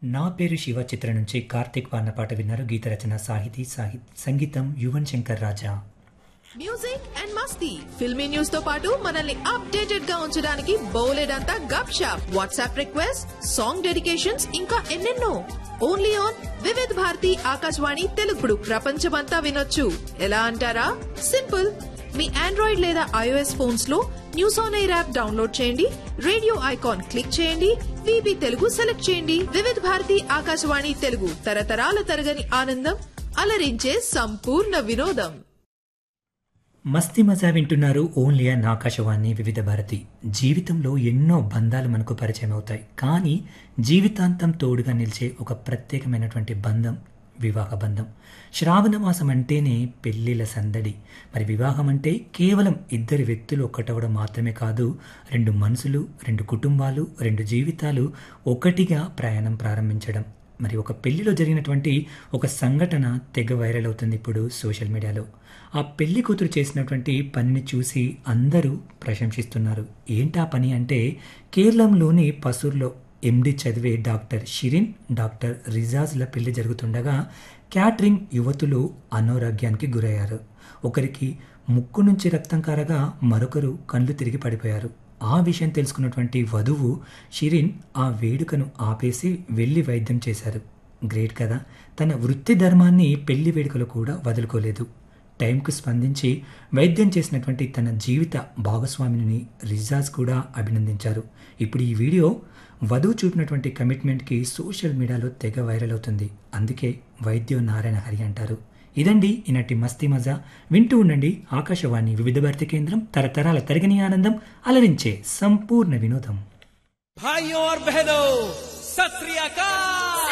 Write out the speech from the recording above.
నా పేరు శివ చిత్రం నుంచి కార్తీక్ పాడిన పాట విన్నారు. గీత రచన సంగీతం Yuvan Shankar Raja. Music and Masti filmy news తో పాటు మనల్ని అప్డేటెడ్ గా ఉంచడానికి బోలెడంతా గప్ shop WhatsApp request song dedications ఇంకా ఎన్నెన్నో. ఓన్లీ ఆన్ వివిధ్ భారతి ఆకాశవాణి తెలుగుడు ప్రపంచమంతా వినొచ్చు. ఎలా అంటారా? సింపుల్. మీ ఆండ్రాయిడ్ లేదా ఐఓఎస్ ఫోన్స్ లో news on air app download చేయండి, రేడియో ఐకాన్ క్లిక్ చేయండి, విబి తెలుగు సెలెక్ట్ చేయండి. వివిధ్ భారతి ఆకాశవాణి తెలుగు తరతరాల తరగని ఆనందం, అలరించే సంపూర్ణ వినోదం. మస్తీ మజా వింటున్నారు. ఓన్లీ అన్ ఆకాశవాణి వివిధ భారతి. జీవితంలో ఎన్నో బంధాలు మనకు పరిచయం అవుతాయి, కానీ జీవితాంతం తోడుగా నిలిచే ఒక ప్రత్యేకమైనటువంటి బంధం వివాహ బంధం. శ్రావణ మాసం అంటేనే పెళ్లిళ్ళ సందడి. మరి వివాహం అంటే కేవలం ఇద్దరు వ్యక్తులు ఒక్కటవడం మాత్రమే కాదు, రెండు మనసులు, రెండు కుటుంబాలు, రెండు జీవితాలు ఒకటిగా ప్రయాణం ప్రారంభించడం. మరి ఒక పెళ్లిలో జరిగినటువంటి ఒక సంఘటన తెగ వైరల్ అవుతుంది ఇప్పుడు సోషల్ మీడియాలో. ఆ పెళ్లి కూతురు చేసినటువంటి పనిని చూసి అందరూ ప్రశంసిస్తున్నారు. ఏంటా పని అంటే, కేరళంలోని పసూర్లో ఎండి చదివే డాక్టర్ షిరిన్, డాక్టర్ రిజాజ్ల పెళ్లి జరుగుతుండగా క్యాటరింగ్ యువతులు అనారోగ్యానికి గురయ్యారు. ఒకరికి ముక్కు నుంచి రక్తం కారగా మరొకరు కళ్ళు తిరిగి పడిపోయారు. ఆ విషయం తెలుసుకున్నటువంటి వధువు షిరిన్ ఆ వేడుకను ఆపేసి వెళ్ళి వైద్యం చేశారు. గ్రేట్ కదా. తన వృత్తి ధర్మాన్ని పెళ్లి వేడుకలు కూడా వదులుకోలేదు. టైంకు స్పందించి వైద్యం చేసినటువంటి తన జీవిత భాగస్వామిని రిజాజ్ కూడా అభినందించారు. ఇప్పుడు ఈ వీడియో వధువు చూపినటువంటి కమిట్మెంట్కి సోషల్ మీడియాలో తెగ వైరల్ అవుతుంది. అందుకే వైద్యో నారాయణ హరి అంటారు. ఇదండి ఈనాటి మస్తీ మజా. వింటూ ఉండండి ఆకాశవాణి వివిధ భారతి కేంద్రం, తరతరాల తరగని ఆనందం, అలరించే సంపూర్ణ వినోదం. भाइयों और बहनों, सत श्री अकाल।